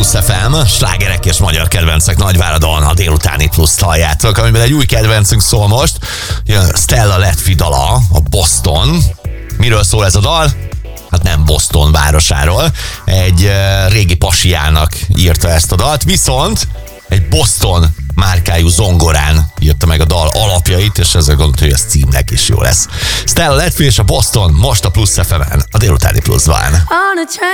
Plusz FM, slágerek és magyar kedvencek Nagyváradon a délutáni Pluszt halljátok, amiben egy új kedvencünk szól most. Jön Stella Letfi dala, a Boston. Miről szól ez a dal? Hát nem Boston városáról. Egy régi pasiának írta ezt a dalt, viszont egy Boston márkájú zongorán írta meg a dal alapjait, és ezzel gondolta, hogy ez címnek is jó lesz. Stella Letfi és a Boston most a Plusz FM-en, a délutáni Pluszban.